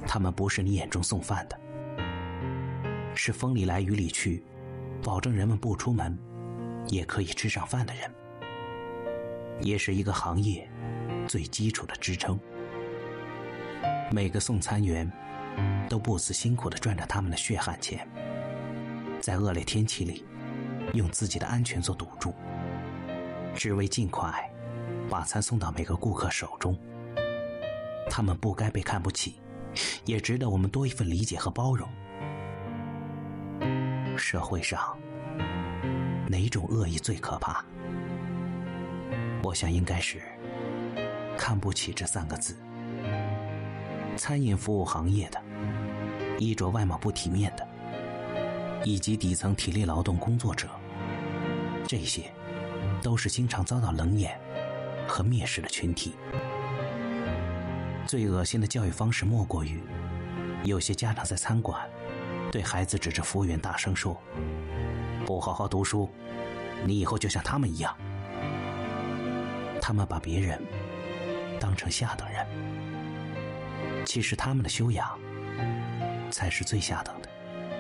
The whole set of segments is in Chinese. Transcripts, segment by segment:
他们不是你眼中送饭的，是风里来雨里去，保证人们不出门也可以吃上饭的人，也是一个行业最基础的支撑。每个送餐员都不辞辛苦地赚着他们的血汗钱，在恶劣天气里用自己的安全做赌注，只为尽快把餐送到每个顾客手中。他们不该被看不起，也值得我们多一份理解和包容。社会上哪种恶意最可怕？我想应该是看不起这3个字。餐饮服务行业的，衣着外貌不体面的，以及底层体力劳动工作者，这些都是经常遭到冷眼和蔑视的群体。最恶心的教育方式莫过于，有些家长在餐馆对孩子指着服务员大声说，不好好读书，你以后就像他们一样。他们把别人当成下等人，其实他们的修养才是最下等的。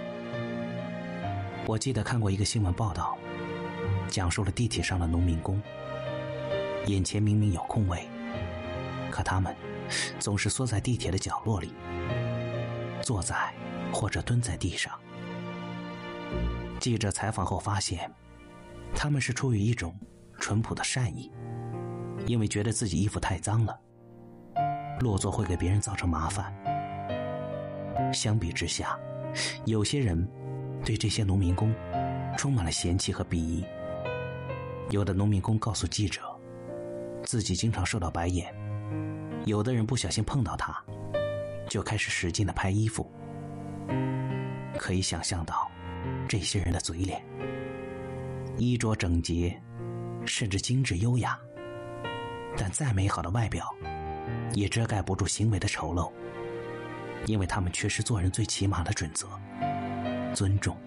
我记得看过一个新闻报道，讲述了地铁上的农民工，眼前明明有空位，可他们总是缩在地铁的角落里，坐在或者蹲在地上。记者采访后发现，他们是出于一种淳朴的善意，因为觉得自己衣服太脏了，落座会给别人造成麻烦。相比之下，有些人对这些农民工充满了嫌弃和鄙夷。有的农民工告诉记者，自己经常受到白眼，有的人不小心碰到他，就开始使劲地拍衣服。可以想象到这些人的嘴脸，衣着整洁，甚至精致优雅，但再美好的外表也遮盖不住行为的丑陋，因为他们缺失做人最起码的准则——尊重。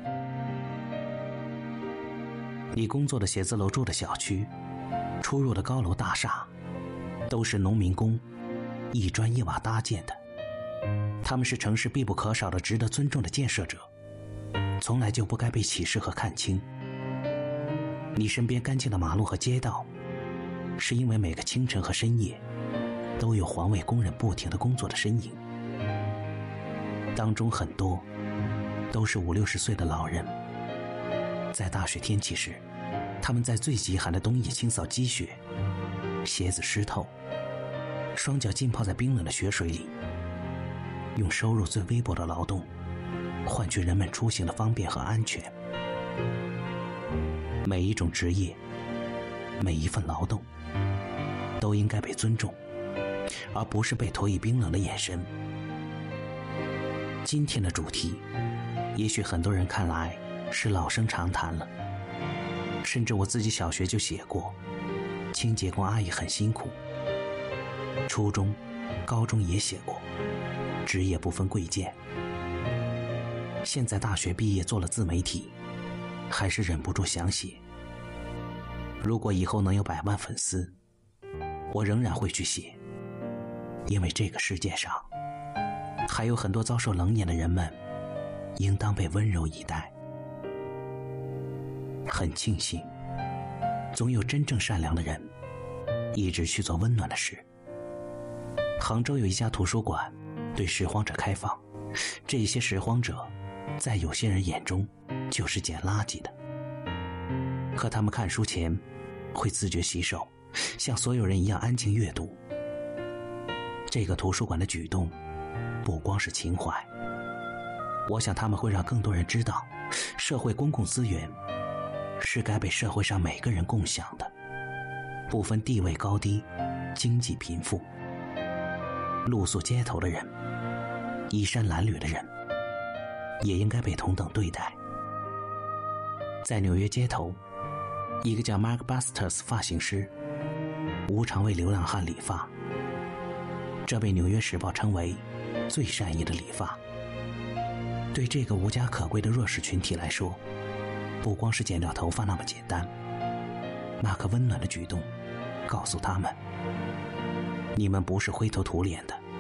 你工作的写字楼住的小区，出入的高楼大厦，都是农民工一砖一瓦搭建的，他们是城市必不可少的值得尊重的建设者，从来就不该被歧视和看轻。你身边干净的马路和街道，是因为每个清晨和深夜都有环卫工人不停地工作的身影，当中很多都是50、60岁的老人。在大雪天气时，他们在最极寒的冬夜清扫积雪，鞋子湿透，双脚浸泡在冰冷的雪水里，用收入最微薄的劳动换取人们出行的方便和安全。每一种职业，每一份劳动都应该被尊重，而不是被投以冰冷的眼神。今天的主题也许很多人看来是老生常谈了，甚至我自己小学就写过，清洁工阿姨很辛苦，初中、高中也写过，职业不分贵贱。现在大学毕业做了自媒体，还是忍不住想写。如果以后能有100万粉丝，我仍然会去写，因为这个世界上还有很多遭受冷眼的人们，应当被温柔以待。很庆幸，总有真正善良的人一直去做温暖的事。杭州有一家图书馆对拾荒者开放，这些拾荒者在有些人眼中就是捡垃圾的，可他们看书前会自觉洗手，像所有人一样安静阅读。这个图书馆的举动不光是情怀，我想他们会让更多人知道，社会公共资源是该被社会上每个人共享的，不分地位高低、经济贫富。露宿街头的人，衣衫褴褛的人，也应该被同等对待。在纽约街头，一个叫 Mark Bustos 发型师无偿为流浪汉理发，这被纽约时报称为最善意的理发。对这个无家可归的弱势群体来说，不光是剪掉头发那么简单。马克温暖的举动告诉他们，你们不是灰头土脸的，